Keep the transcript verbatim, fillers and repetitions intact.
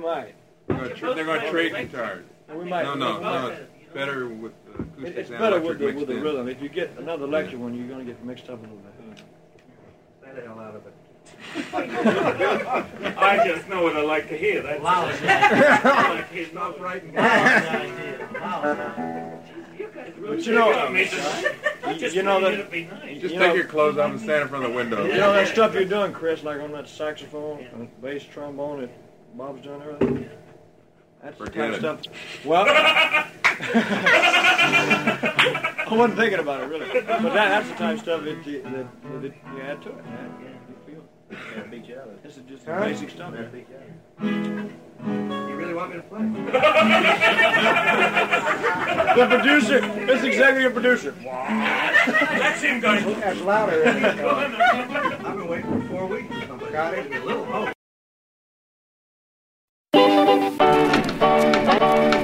might. They're going to, tra they're going to trade guitars. We might. No, no, no. It's better with the acoustic It's and better electric with the, mixed with the in. rhythm. If you get another electric one, you're going to get mixed up a little bit. That hell out of it. I just know what I like to hear. That's Wow. like he's not right. But you know, Just you know wanted that. it to be nice. Just You take know- your clothes off and stand in front of the window. You know that stuff you're doing, Chris, like on that saxophone and bass trombone that Bob's done earlier? That's the Forget kind of it. stuff. Well, I wasn't thinking about it really, but that, that's the type of stuff that you, that, that you add to it. Man. You feel it. Yeah, beat you out of it. This is just the basic stuff. Yeah, beat you out of it. You really want me to play? The producer, this executive producer. That's him going. That's louder. Isn't it? I've been waiting for four weeks. Got it? A little hope.